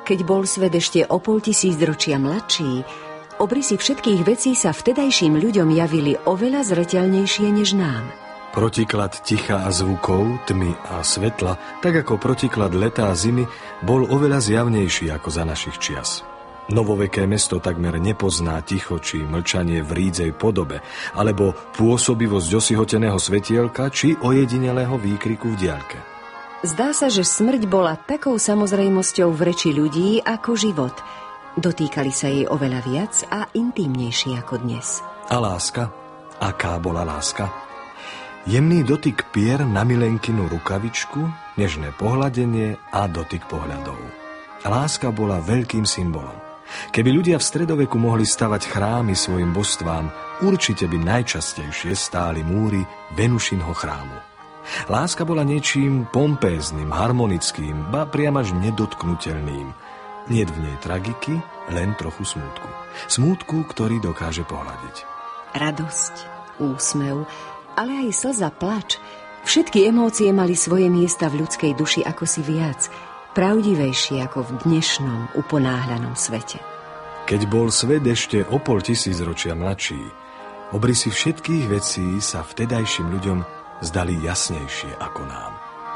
Keď bol svet ešte o 500 ročia mladší, obrysy všetkých vecí sa vtedajším ľuďom javili oveľa zreteľnejšie než nám. Protiklad ticha a zvukov, tmy a svetla, tak ako protiklad leta a zimy, bol oveľa zjavnejší ako za našich čias. Novoveké mesto takmer nepozná ticho či mlčanie v rídzej podobe, alebo pôsobivosť osihoteného svetielka či ojedinelého výkriku v diaľke. Zdá sa, že smrť bola takou samozrejmosťou v reči ľudí ako život. Dotýkali sa jej oveľa viac a intímnejšie ako dnes. A láska? Aká bola láska? Jemný dotyk pier na milenkinu rukavičku, nežné pohľadenie a dotyk pohľadov. Láska bola veľkým symbolom. Keby ľudia v stredoveku mohli stavať chrámy svojim božstvám, určite by najčastejšie stáli múry Venušinho chrámu. Láska bola niečím pompézným, harmonickým, ba priam až nedotknutelným. Niet v nej tragiky, len trochu smútku. Smútku, ktorý dokáže pohľadiť. Radosť, úsmev, ale aj slza, plač. Všetky emócie mali svoje miesta v ľudskej duši ako si viac, pravdivejšie ako v dnešnom uponáhľanom svete. Keď bol svet ešte o 500 ročia mladší, obrysy všetkých vecí sa vtedajším ľuďom zdali jasnejšie ako nám.